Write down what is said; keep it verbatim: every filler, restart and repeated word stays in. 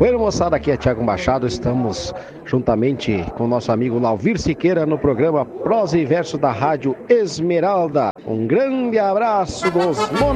Bueno, moçada, aqui é Thiago Machado, estamos juntamente com o nosso amigo Lauvir Siqueira no programa Prosa e Verso da Rádio Esmeralda. Um grande abraço dos